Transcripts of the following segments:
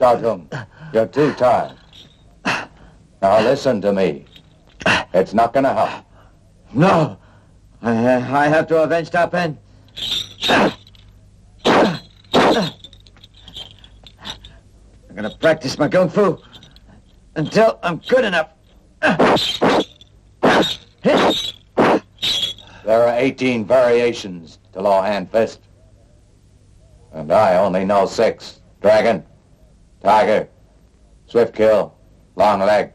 Tung, you're too tired. Now listen to me. It's not gonna help. No. I have to avenge Ta Pen. I'm gonna practice my kung fu until I'm good enough. There are 18 variations to Law Hand Fist. And I only know 6. Dragon, Tiger, Swift Kill, Long Leg.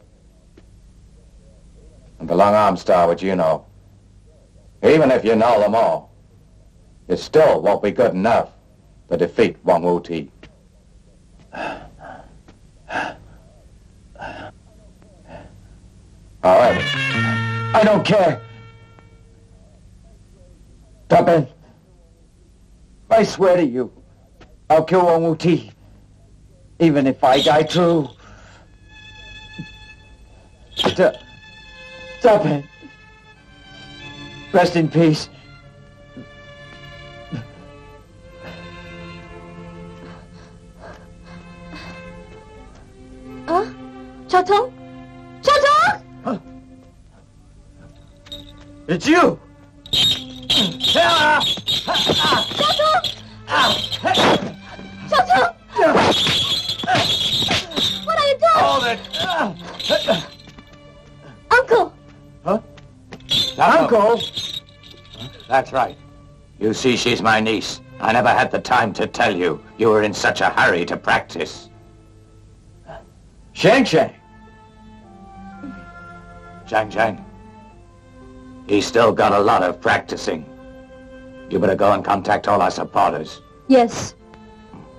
And the Long Arm Star, which you know. Even if you know them all, it still won't be good enough to defeat Wang Wu Ti. However, I don't care. Ta Pen, I swear to you, I'll kill Wang Wu Ti, even if I die too. Ta Pen, rest in peace. Cha Tung? Cha Tung! Huh? It's you! Cha Tung! Cha Tung! What are you doing? hold it! Uncle! Huh? Uncle? That's right. You see, she's my niece. I never had the time to tell you. You were in such a hurry to practice. Shang Shang. Zhang Zhang. He's still got a lot of practicing. You better go and contact all our supporters. Yes.